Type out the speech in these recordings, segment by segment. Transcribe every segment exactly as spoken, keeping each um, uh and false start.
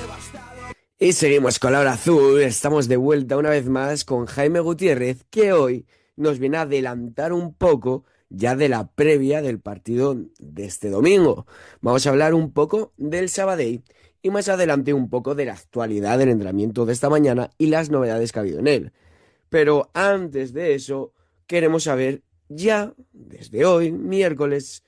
Y seguimos con la hora azul, estamos de vuelta una vez más con Jaime Gutiérrez, que hoy nos viene a adelantar un poco ya de la previa del partido de este domingo. Vamos a hablar un poco del Sabadell y más adelante un poco de la actualidad del entrenamiento de esta mañana y las novedades que ha habido en él. Pero antes de eso, queremos saber ya, desde hoy, miércoles,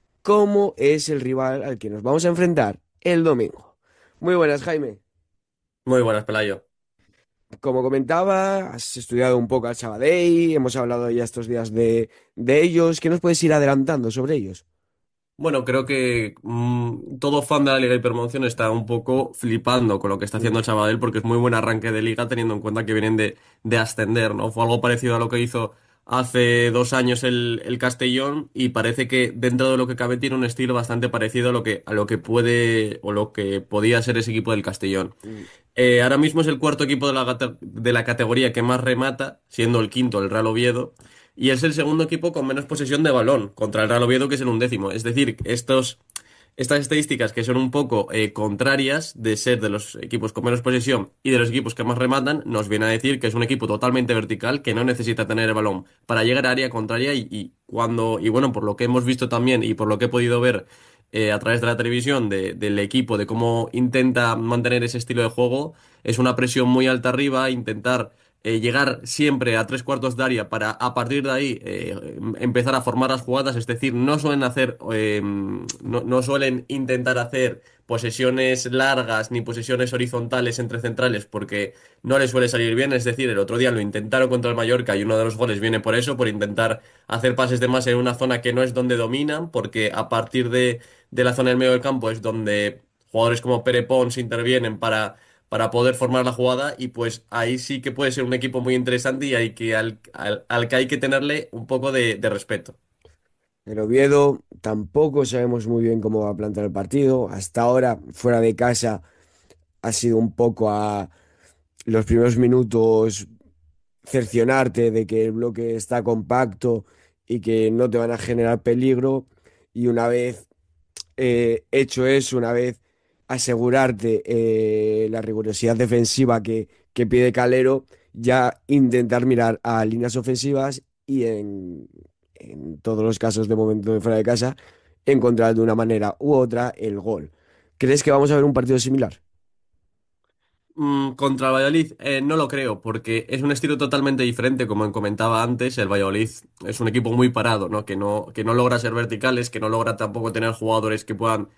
cómo es el rival al que nos vamos a enfrentar el domingo. Muy buenas, Jaime. Muy buenas, Pelayo. Como comentaba, has estudiado un poco al Sabadell, hemos hablado ya estos días de, de ellos. ¿Qué nos puedes ir adelantando sobre ellos? Bueno, creo que mm, todo fan de la Liga Hipermoción está un poco flipando con lo que está haciendo Mm. el Sabadell porque es muy buen arranque de liga teniendo en cuenta que vienen de, de ascender, ¿no? Fue algo parecido a lo que hizo hace dos años el, el Castellón y parece que dentro de lo que cabe tiene un estilo bastante parecido a lo que, a lo que puede o lo que podía ser ese equipo del Castellón. Mm. Eh, ahora mismo es el cuarto equipo de la, cate- de la categoría que más remata, siendo el quinto el Real Oviedo, y es el segundo equipo con menos posesión de balón contra el Real Oviedo, que es el undécimo. Es decir, estos, estas estadísticas que son un poco eh, contrarias de ser de los equipos con menos posesión y de los equipos que más rematan, nos viene a decir que es un equipo totalmente vertical, que no necesita tener el balón para llegar a área contraria y, y cuando, y bueno, por lo que hemos visto también y por lo que he podido ver eh, a través de la televisión de- del equipo, de cómo intenta mantener ese estilo de juego, es una presión muy alta arriba, intentar eh, llegar siempre a tres cuartos de área para a partir de ahí eh, em- empezar a formar las jugadas, es decir, no suelen hacer, eh, no, no suelen intentar hacer posesiones largas ni posesiones horizontales entre centrales porque no les suele salir bien, es decir, el otro día lo intentaron contra el Mallorca y uno de los goles viene por eso, por intentar hacer pases de más en una zona que no es donde dominan, porque a partir de, de la zona del medio del campo es donde jugadores como Pere Pons intervienen para para poder formar la jugada y pues ahí sí que puede ser un equipo muy interesante y hay que, al, al- al que hay que tenerle un poco de, de respeto. El Oviedo tampoco sabemos muy bien cómo va a plantear el partido. Hasta ahora, fuera de casa, ha sido un poco a los primeros minutos cercionarte de que el bloque está compacto y que no te van a generar peligro. Y una vez eh, hecho eso, una vez asegurarte eh, la rigurosidad defensiva que, que pide Calero, ya intentar mirar a líneas ofensivas y en, en todos los casos de momento de fuera de casa, encontrar de una manera u otra el gol. ¿Crees que vamos a ver un partido similar? Mm, contra el Valladolid, eh, no lo creo, porque es un estilo totalmente diferente, como comentaba antes, el Valladolid es un equipo muy parado, ¿no? Que no, que no logra ser verticales, que no logra tampoco tener jugadores que puedan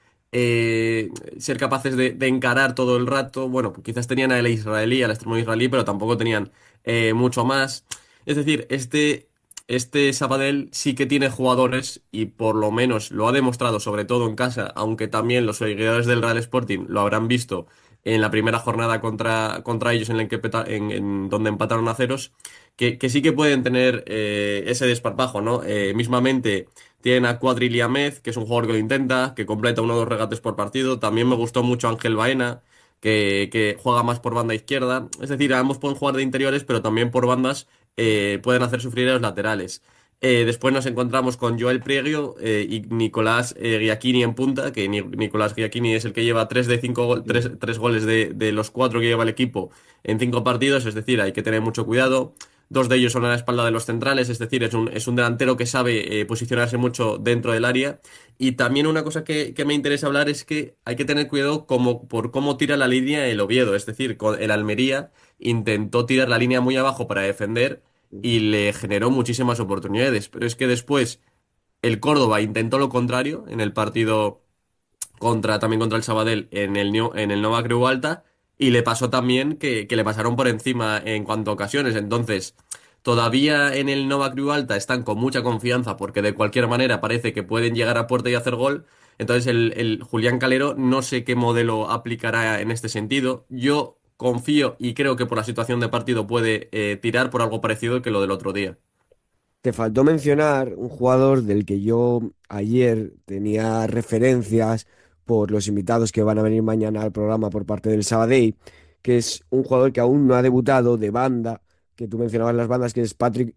eh, ser capaces de, de encarar todo el rato. Bueno, pues quizás tenían al israelí, al extremo israelí, pero tampoco tenían eh, mucho más. Es decir, este, este Sabadell sí que tiene jugadores y por lo menos lo ha demostrado, sobre todo en casa, aunque también los seguidores del Real Sporting lo habrán visto en la primera jornada contra, contra ellos en, la que peta- en, en donde empataron a ceros, que, que sí que pueden tener eh, ese desparpajo, ¿no? Eh, mismamente tienen a Cuadri Liamez, que es un jugador que lo intenta, que completa uno o dos regates por partido. También me gustó mucho Ángel Baena, que, que juega más por banda izquierda. Es decir, ambos pueden jugar de interiores, pero también por bandas eh, pueden hacer sufrir a los laterales. Eh, después nos encontramos con Joel Priegio eh, y Nicolás eh, Giacchini en punta, que Ni- Nicolás Giacchini es el que lleva tres de cinco gol- tres, Mm. tres goles de, de los cuatro que lleva el equipo en cinco partidos, es decir, hay que tener mucho cuidado. Dos de ellos son a la espalda de los centrales, es decir, es un, es un delantero que sabe eh, posicionarse mucho dentro del área. Y también una cosa que, que me interesa hablar es que hay que tener cuidado como, por cómo tira la línea el Oviedo, es decir, con el Almería intentó tirar la línea muy abajo para defender y le generó muchísimas oportunidades. Pero es que después el Córdoba intentó lo contrario en el partido contra, también contra el Sabadell en el, Neo- en el Nova Creu Alta y le pasó también que, que le pasaron por encima en cuanto a ocasiones. Entonces, todavía en el Nova Creu Alta están con mucha confianza porque de cualquier manera parece que pueden llegar a puerta y hacer gol. Entonces, el, el Julián Calero no sé qué modelo aplicará en este sentido. Yo confío y creo que por la situación de partido puede eh, tirar por algo parecido que lo del otro día. Te faltó mencionar un jugador del que yo ayer tenía referencias por los invitados que van a venir mañana al programa por parte del Sabadell, que es un jugador que aún no ha debutado de banda, que tú mencionabas las bandas, que es Patrick